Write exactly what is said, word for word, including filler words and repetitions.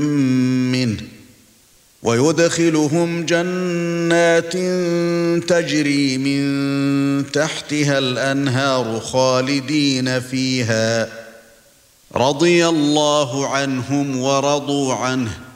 منه ويدخلهم جنات تجري من تحتها الأنهار خالدين فيها رضي الله عنهم ورضوا عنه